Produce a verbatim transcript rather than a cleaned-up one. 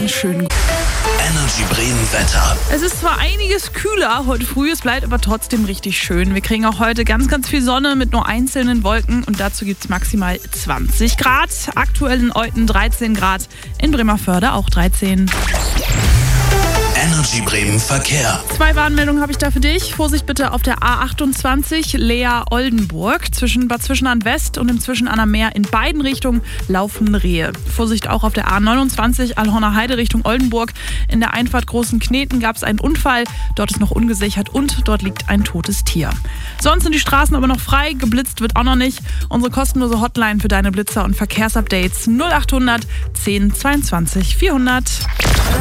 einen schönen Energy Bremen Wetter. Es ist zwar einiges kühler heute früh, es bleibt aber trotzdem richtig schön. Wir kriegen auch heute ganz, ganz viel Sonne mit nur einzelnen Wolken und dazu gibt es maximal zwanzig Grad. Aktuell in Euten dreizehn Grad, in Bremervörde auch dreizehn. Energy Bremen Verkehr. Zwei Warnmeldungen habe ich da für dich. Vorsicht bitte auf der A achtundzwanzig Lea-Oldenburg. Zwischen Bad Zwischenahn West und im Zwischenahner Meer in beiden Richtungen laufen Rehe. Vorsicht auch auf der A neunundzwanzig Alhorner Heide Richtung Oldenburg. In der Einfahrt Großen Kneten gab es einen Unfall. Dort ist noch ungesichert und dort liegt ein totes Tier. Sonst sind die Straßen aber noch frei. Geblitzt wird auch noch nicht. Unsere kostenlose Hotline für deine Blitzer und Verkehrsupdates null achthundert zehn zweiundzwanzig vierhundert.